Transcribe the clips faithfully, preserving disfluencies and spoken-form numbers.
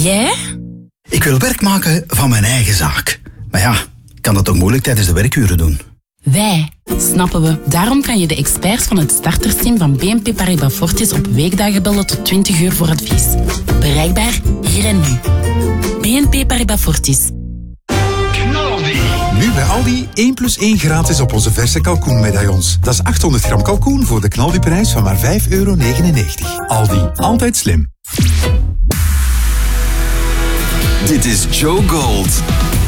Jij? Ik wil werk maken van mijn eigen zaak. Maar ja, ik kan dat toch moeilijk tijdens de werkuren doen? Wij, snappen we. Daarom kan je de experts van het startersteam van B N P Paribas Fortis op weekdagen bellen tot twintig uur voor advies. Bereikbaar hier en nu. B N P Paribas Fortis. Nu bij Aldi één plus één gratis op onze verse kalkoenmedaillons. Dat is achthonderd gram kalkoen voor de knaldiprijs van maar vijf euro negenennegentig. Aldi, altijd slim. Dit is Joe Gold.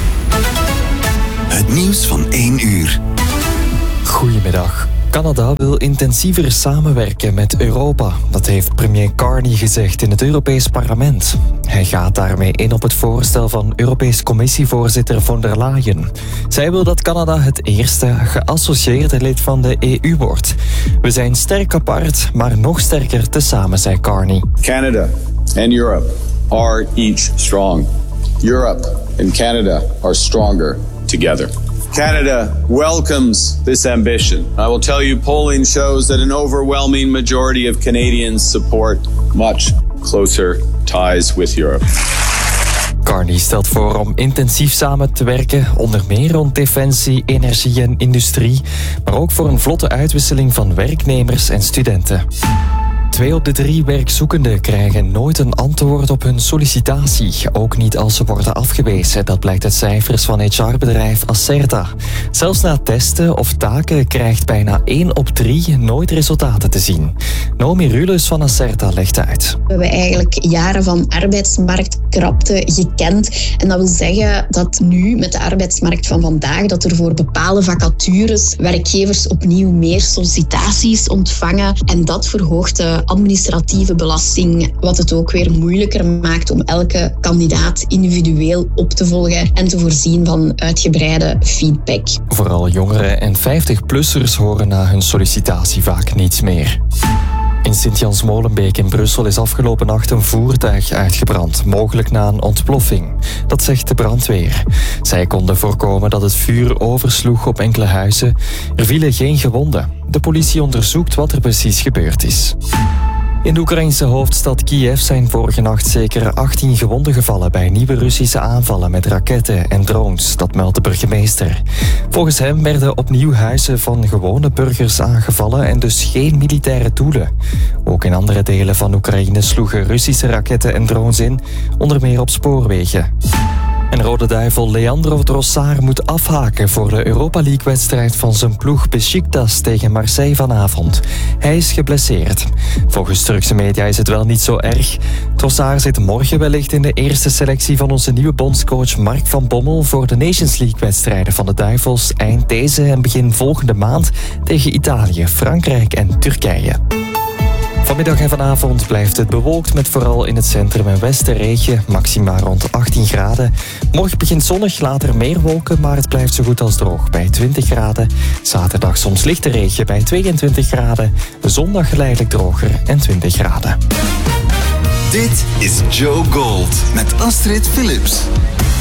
Het nieuws van één uur. Goedemiddag. Canada wil intensiever samenwerken met Europa. Dat heeft premier Carney gezegd in het Europees Parlement. Hij gaat daarmee in op het voorstel van Europees Commissievoorzitter von der Leyen. Zij wil dat Canada het eerste geassocieerde lid van de E U wordt. We zijn sterk apart, maar nog sterker tezamen, zei Carney. Canada and Europe are each strong. Europe and Canada are stronger together. Canada welcomes this ambition. I will tell you, polling shows that an overwhelming majority of Canadians support much closer ties with Europe. Carney stelt voor om intensief samen te werken, onder meer rond defensie, energie en industrie, maar ook voor een vlotte uitwisseling van werknemers en studenten. Twee op de drie werkzoekenden krijgen nooit een antwoord op hun sollicitatie. Ook niet als ze worden afgewezen. Dat blijkt uit cijfers van H R-bedrijf Acerta. Zelfs na testen of taken krijgt bijna één op drie nooit resultaten te zien. Naomi Rules van Acerta legt uit. We hebben eigenlijk jaren van arbeidsmarktkrapte gekend. En dat wil zeggen dat nu met de arbeidsmarkt van vandaag dat er voor bepaalde vacatures werkgevers opnieuw meer sollicitaties ontvangen. En dat verhoogt de administratieve belasting, wat het ook weer moeilijker maakt om elke kandidaat individueel op te volgen en te voorzien van uitgebreide feedback. Vooral jongeren en vijftig-plussers horen na hun sollicitatie vaak niets meer. In Sint-Jans-Molenbeek in Brussel is afgelopen nacht een voertuig uitgebrand, mogelijk na een ontploffing. Dat zegt de brandweer. Zij konden voorkomen dat het vuur oversloeg op enkele huizen. Er vielen geen gewonden. De politie onderzoekt wat er precies gebeurd is. In de Oekraïnse hoofdstad Kiev zijn vorige nacht zeker achttien gewonden gevallen bij nieuwe Russische aanvallen met raketten en drones, dat meldt de burgemeester. Volgens hem werden opnieuw huizen van gewone burgers aangevallen en dus geen militaire doelen. Ook in andere delen van Oekraïne sloegen Russische raketten en drones in, onder meer op spoorwegen. En Rode Duivel Leandro Trossard moet afhaken voor de Europa League-wedstrijd van zijn ploeg Besiktas tegen Marseille vanavond. Hij is geblesseerd. Volgens Turkse media is het wel niet zo erg. Trossard zit morgen wellicht in de eerste selectie van onze nieuwe bondscoach Mark van Bommel voor de Nations League-wedstrijden van de Duivels eind deze en begin volgende maand tegen Italië, Frankrijk en Turkije. Vanmiddag en vanavond blijft het bewolkt met vooral in het centrum en westen regen, maxima rond achttien graden. Morgen begint zonnig, later meer wolken, maar het blijft zo goed als droog bij twintig graden. Zaterdag soms lichte regen bij tweeëntwintig graden. Zondag geleidelijk droger en twintig graden. Dit is Joe Gold met Astrid Philips.